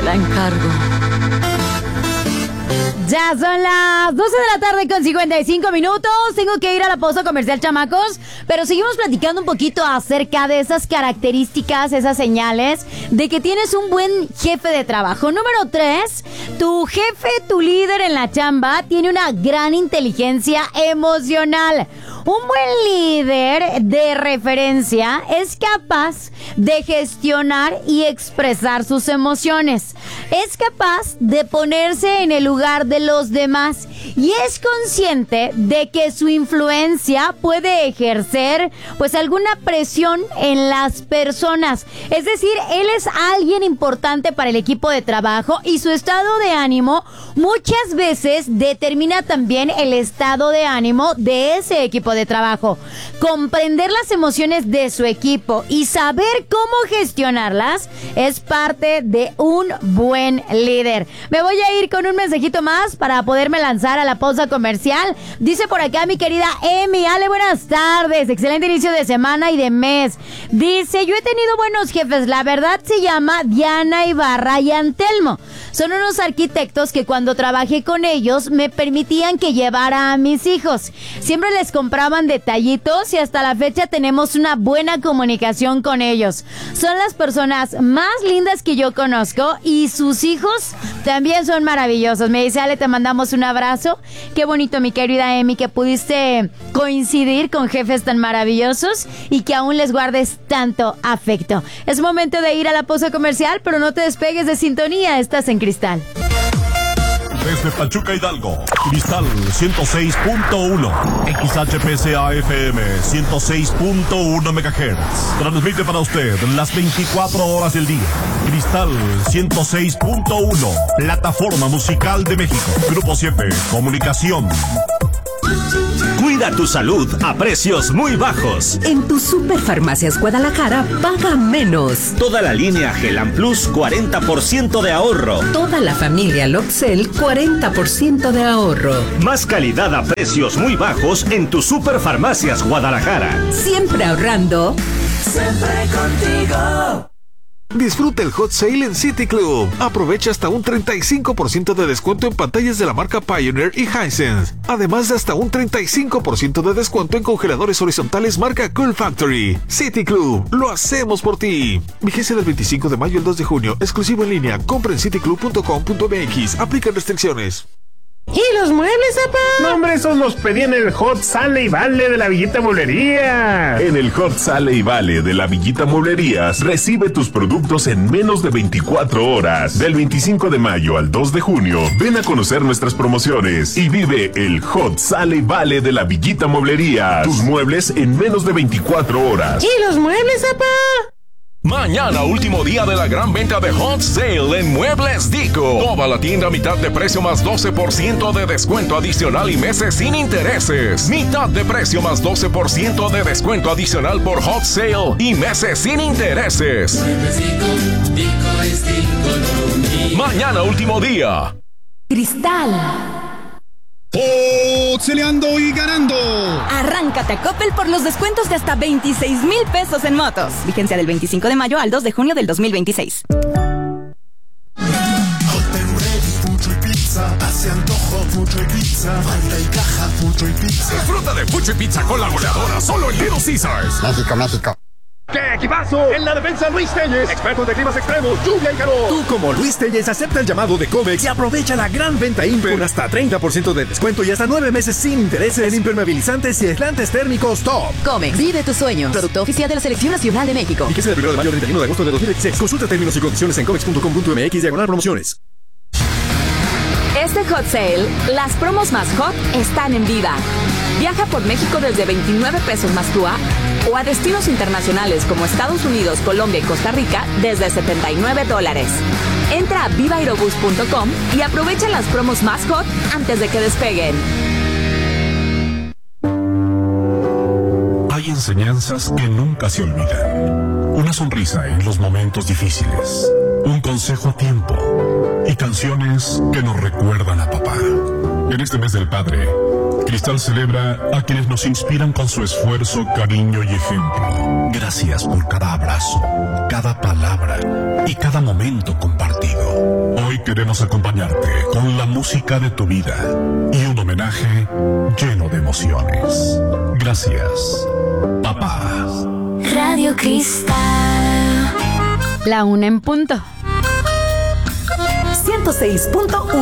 la encargo. Ya son las 12 de la tarde con 55 minutos. Tengo que ir a la pausa comercial, chamacos. Pero seguimos platicando un poquito acerca de esas características, esas señales de que tienes un buen jefe de trabajo. Número 3, tu jefe, tu líder en la chamba, tiene una gran inteligencia emocional. Un buen líder de referencia es capaz de gestionar y expresar sus emociones. Es capaz de ponerse en el lugar de los demás y es consciente de que su influencia puede ejercer pues alguna presión en las personas. Es decir, él es alguien importante para el equipo de trabajo y su estado de ánimo muchas veces determina también el estado de ánimo de ese equipo de trabajo. Comprender las emociones de su equipo y saber cómo gestionarlas es parte de un buen líder. Me voy a ir con un mensajito más para poderme lanzar a la pausa comercial. Dice por acá mi querida Emi. Ale, buenas tardes. Excelente inicio de semana y de mes. Dice, yo he tenido buenos jefes. La verdad se llama Diana Ibarra y Antelmo. Son unos arquitectos que cuando trabajé con ellos me permitían que llevara a mis hijos. Siempre les compraban detallitos y hasta la fecha tenemos una buena comunicación con ellos. Son las personas más lindas que yo conozco y sus hijos también son maravillosos. Me dice Ale, te mandamos un abrazo. Qué bonito, mi querida Emi, que pudiste coincidir con jefes tan maravillosos y que aún les guardes tanto afecto. Es momento de ir a la pausa comercial, pero no te despegues de sintonía. Estás en Cristal. Desde Pachuca, Hidalgo, Cristal 106.1, XHPCA-FM 106.1 MHz. Transmite para usted las 24 horas del día. Cristal 106.1, plataforma musical de México. Grupo 7, comunicación. Cuida tu salud a precios muy bajos. En tu Superfarmacias Guadalajara, paga menos. Toda la línea Gelan Plus, 40% de ahorro. Toda la familia Loxel, 40% de ahorro. Más calidad a precios muy bajos en tu Superfarmacias Guadalajara. Siempre ahorrando. Siempre contigo. Disfruta el Hot Sale en City Club. Aprovecha hasta un 35% de descuento en pantallas de la marca Pioneer y Hisense. Además de hasta un 35% de descuento en congeladores horizontales marca Cool Factory. City Club, lo hacemos por ti. Vigencia del 25 de mayo al 2 de junio. Exclusivo en línea. Compra en cityclub.com.mx. Aplican restricciones. ¿Y los muebles, papá? No, hombre, esos los pedí en el Hot Sale y Vale de la Villita Mueblería. En el Hot Sale y Vale de la Villita Mueblerías, recibe tus productos en menos de 24 horas. Del 25 de mayo al 2 de junio, ven a conocer nuestras promociones y vive el Hot Sale y Vale de la Villita Mueblerías. Tus muebles en menos de 24 horas. ¿Y los muebles, papá? Mañana, último día de la gran venta de Hot Sale en Muebles Dico. Toda la tienda a mitad de precio más 12% de descuento adicional y meses sin intereses. Mitad de precio más 12% de descuento adicional por Hot Sale y meses sin intereses. Muebles Dico, Dico es Dico. Mañana, último día. Cristal. ¡Oxeleando y ganando! Arráncate a Coppel por los descuentos de hasta 26,000 pesos en motos. Vigencia del 25 de mayo al 2 de junio del 2026. Mucho y pizza, hace antojo, mucho y pizza, banda y caja, mucho y pizza. Disfruta de mucho y pizza con la goleadora solo en Little Caesars. México, México. ¡Qué equipazo! En la defensa, Luis Telles, expertos de climas extremos, lluvia y calor. Tú, como Luis Telles, acepta el llamado de Comex y aprovecha la gran venta Imper con hasta 30% de descuento y hasta 9 meses sin intereses en impermeabilizantes y aislantes térmicos top. Comex, vive tus sueños. Producto oficial de la Selección Nacional de México. Vigencia del 1 de mayo al 31 de agosto de 2016. Consulta términos y condiciones en comex.com.mx/promociones. Este Hot Sale, las promos más hot están en Viva. Viaja por México desde 29 pesos más TUA o a destinos internacionales como Estados Unidos, Colombia y Costa Rica desde $79. Entra a vivaaerobus.com y aprovecha las promos más hot antes de que despeguen. Hay enseñanzas que nunca se olvidan. Una sonrisa en los momentos difíciles. Un consejo a tiempo. Y canciones que nos recuerdan a papá. En este mes del padre, Cristal celebra a quienes nos inspiran con su esfuerzo, cariño y ejemplo. Gracias por cada abrazo, cada palabra y cada momento compartido. queremos acompañarte con la música de tu vida y un homenaje lleno de emociones. Gracias, papá. Radio Cristal. La 1 en punto. 106.1